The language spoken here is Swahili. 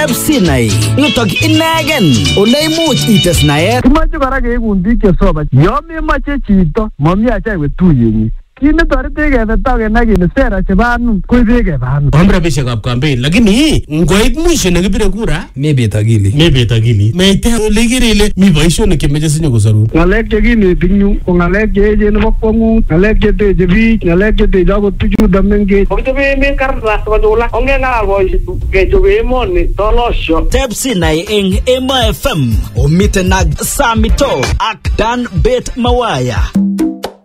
Sinai yutok inegen ole imuch ites naet. Kimache kora keikun biik chesoman. Yo memache chito mami acha iwe tuyenyi. Kine toretech keteta kenai kele sera chebo anum koibe kebano. Omra bishekab campaign lakini ngoit mwisho nekibire kura mebet akili. Meite ole kirele mi boisionik chemeche sinyo kosoru. Ngalek chekineti nyu ko ngalek cheechen nebo kwongut, ngalek cheteche biik, ngalek cheteche akot bichuto mengech. Kochobe emet kartas kochula ongengalal boisiet kechobe emoni tolosho. Tep Sinai eng Emo FM omiten ak Samito ak Dan Bet Mawaya.